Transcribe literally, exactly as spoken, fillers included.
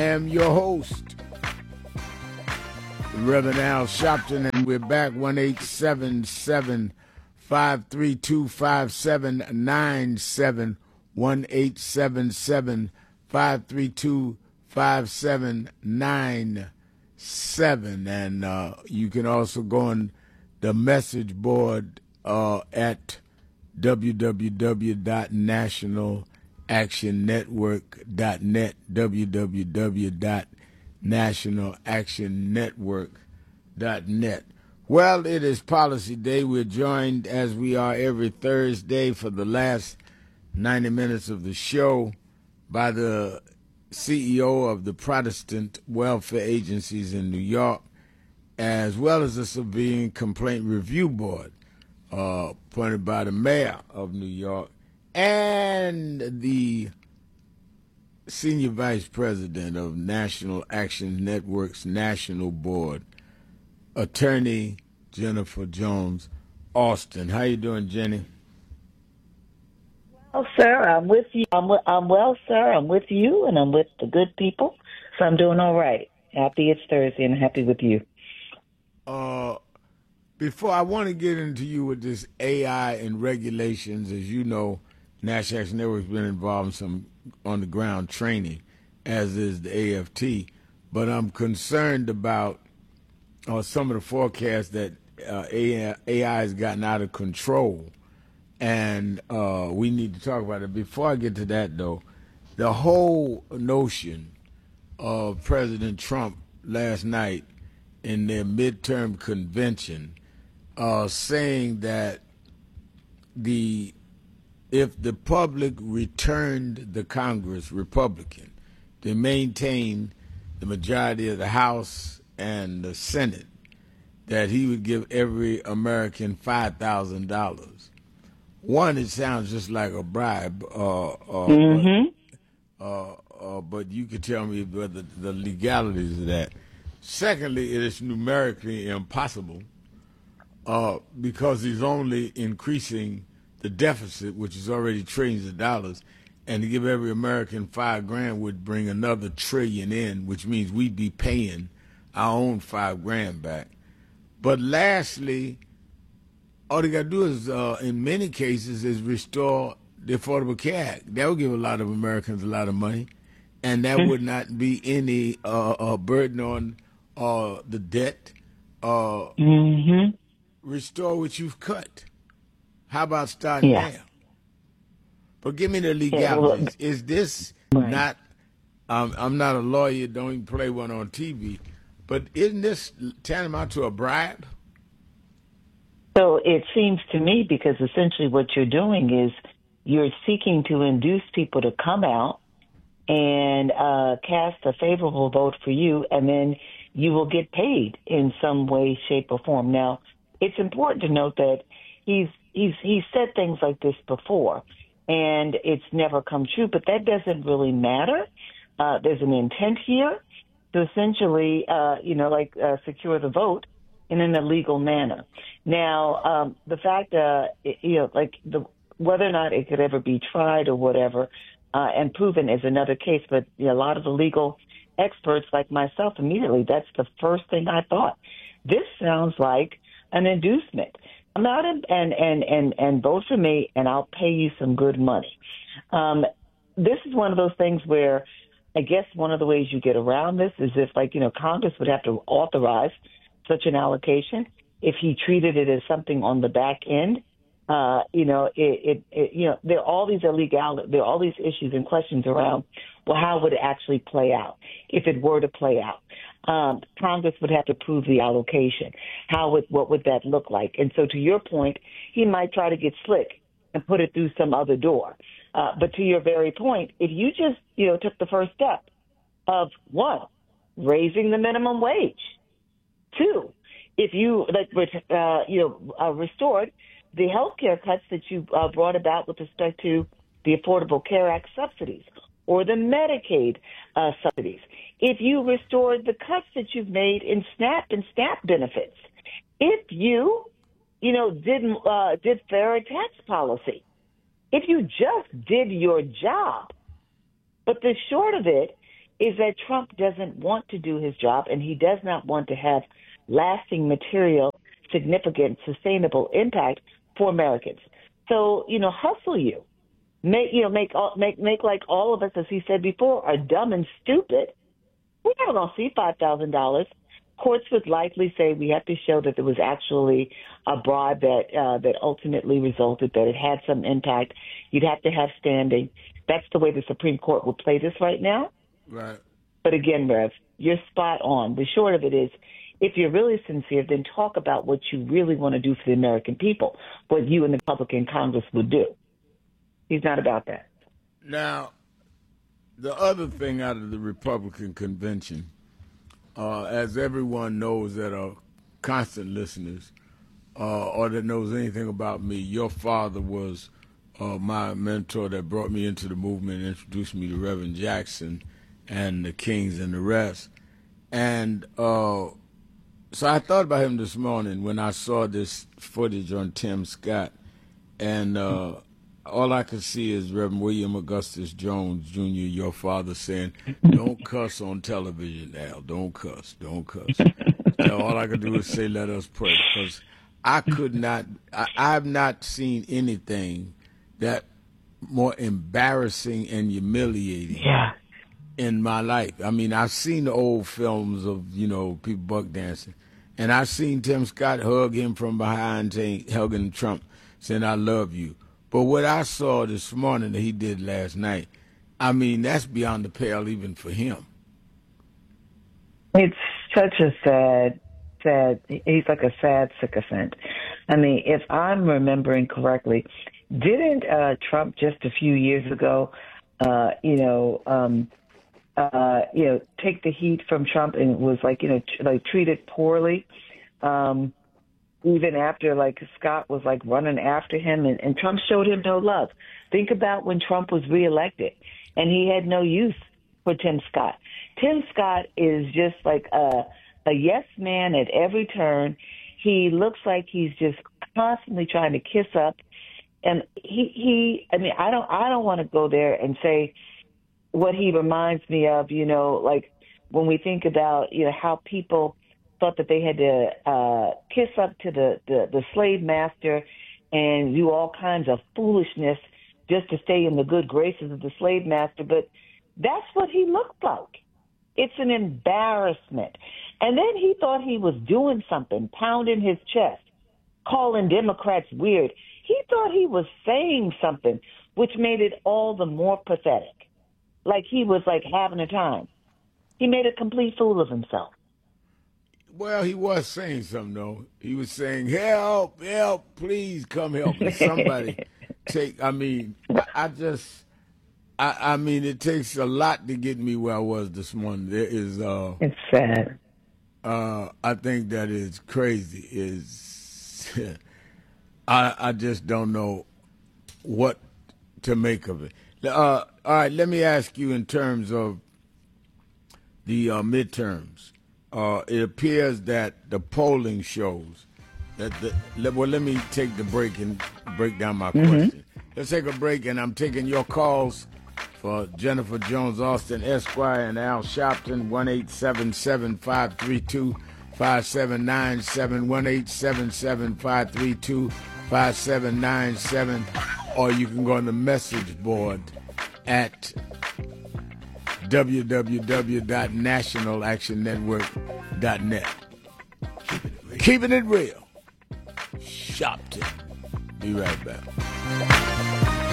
I am your host, Reverend Al Sharpton, and we're back one eight seven seven, five three two, five seven nine seven, one eight seven seven, five three two, five seven nine seven. And uh, you can also go on the message board uh, at w w w dot national action network dot net, w w w dot national action network dot net. Well, it is Policy Day. We're joined, as we are every Thursday for the last ninety minutes of the show, by the C E O of the Protestant Welfare Agencies in New York, as well as the Civilian Complaint Review Board, uh, appointed by the mayor of New York, and the Senior Vice President of National Action Network's National Board, Attorney Jennifer Jones Austin. How you doing, Jenny? Well, sir, I'm with you. I'm, w- I'm well, sir. I'm with you, and I'm with the good people, so I'm doing all right. Happy it's Thursday, and happy with you. Uh, before I want to get into you with this A I and regulations, as you know, National Action Network's been involved in some on-the-ground training, as is the A F T. But I'm concerned about uh, some of the forecasts that uh, A I has gotten out of control, and uh, we need to talk about it. Before I get to that, though, the whole notion of President Trump last night in their midterm convention uh, saying that the if the public returned the Congress Republican to maintain the majority of the House and the Senate, that he would give every American five thousand dollars. One, it sounds just like a bribe, uh, uh, Mm-hmm. but, uh, uh, but you could tell me whether the legalities of that. Secondly, it is numerically impossible uh, because he's only increasing the deficit, which is already trillions of dollars, and to give every American five grand would bring another trillion in, which means we'd be paying our own five grand back. But lastly, all they got to do is, uh, in many cases, is restore the Affordable Care Act. That would give a lot of Americans a lot of money, and that would not be any uh, uh, burden on uh, the debt. Uh, Mm-hmm. Restore what you've cut. How about starting Yeah. there? But give me the Yeah, well, legalities. Is this right. not, um, I'm not a lawyer, don't even play one on T V, but isn't this tantamount to a bribe? So it seems to me, because essentially what you're doing is you're seeking to induce people to come out and uh, cast a favorable vote for you, and then you will get paid in some way, shape, or form. Now, it's important to note that he's he's he's said things like this before, and it's never come true. But that doesn't really matter. Uh, there's an intent here to essentially, uh, you know, like uh, secure the vote in an illegal manner. Now, um, the fact, uh, you know, like the whether or not it could ever be tried or whatever uh, and proven is another case. But you know, a lot of the legal experts, like myself, immediately that's the first thing I thought. This sounds like an inducement. I'm out and and and and, and vote for me, and I'll pay you some good money. Um, this is one of those things where I guess one of the ways you get around this is if, like, you know, Congress would have to authorize such an allocation. If he treated it as something on the back end, uh, you know, it, it, it, you know, there are all these illegal, there are all these issues and questions around. Well, how would it actually play out if it were to play out? Um, Congress would have to prove the allocation. How would what would that look like? And so, to your point, he might try to get slick and put it through some other door. Uh, but to your very point, if you just, you know, took the first step of one, raising the minimum wage, two, if you like, uh, you know, uh, restored the health care cuts that you uh, brought about with respect to the Affordable Care Act subsidies or the Medicaid uh, subsidies, if you restored the cuts that you've made in SNAP and SNAP benefits, if you, you know, did uh, did fair tax policy, if you just did your job. But the short of it is that Trump doesn't want to do his job, and he does not want to have lasting material, significant, sustainable impact for Americans. So, you know, hustle you. Make, you know, make, all, make, make like all of us, as he said before, are dumb and stupid. We're never going to see five thousand dollars. Courts would likely say we have to show that there was actually a bribe that uh, that ultimately resulted, that it had some impact. You'd have to have standing. That's the way the Supreme Court will play this right now. Right. But again, Rev, you're spot on. The short of it is, if you're really sincere, then talk about what you really want to do for the American people, what you and the Republican Congress would do. He's not about that. Now, the other thing out of the Republican convention, uh, as everyone knows that are constant listeners uh, or that knows anything about me, your father was uh, my mentor that brought me into the movement and introduced me to Reverend Jackson and the Kings and the rest. And uh, so I thought about him this morning when I saw this footage on Tim Scott, and uh, all I could see is Reverend William Augustus Jones, Junior, your father, saying, "Don't cuss on television, Al. Don't cuss. Don't cuss." So all I could do is say, "Let us pray," because I could not. I, I've not seen anything that more embarrassing and humiliating Yeah. in my life. I mean, I've seen the old films of, you know, people buck dancing, and I've seen Tim Scott hug him from behind, saying, hugging Trump, saying, "I love you." But what I saw this morning that he did last night, I mean, that's beyond the pale even for him. It's such a sad, sad, he's like a sad sycophant. I mean, if I'm remembering correctly, didn't uh, Trump just a few years ago, uh, you know, um, uh, you know, take the heat from Trump and was like, you know, t- like treated poorly, um, even after like Scott was like running after him, and, and Trump showed him no love. Think about when Trump was reelected and he had no use for Tim Scott. Tim Scott is just like a, a yes man at every turn. He looks like he's just constantly trying to kiss up. And he, he, I mean, I don't, I don't want to go there and say what he reminds me of, you know, like when we think about, you know, how people thought that they had to uh, kiss up to the, the, the slave master and do all kinds of foolishness just to stay in the good graces of the slave master. But that's what he looked like. It's an embarrassment. And then he thought he was doing something, pounding his chest, calling Democrats weird. He thought he was saying something, which made it all the more pathetic. Like he was like having a time. He made a complete fool of himself. Well, he was saying something, though. He was saying, "Help, help, please come help me." Somebody take, I mean, I, I just, I, I mean, it takes a lot to get me where I was this morning. There is, uh, it's sad. Uh, I think that is crazy. Is I, I just don't know what to make of it. Uh, all right, let me ask you in terms of the uh, midterms. Uh, it appears that the polling shows that the, well, let me take the break and break down my mm-hmm. question. Let's take a break, and I'm taking your calls for Jennifer Jones Austin, Esquire, and Al Sharpton, one eight seven seven, five three two, five seven nine seven, one eight seven seven, five three two, five seven nine seven, or you can go on the message board at w w w dot national action network dot net. Keeping it real. Sharpton. Be right back.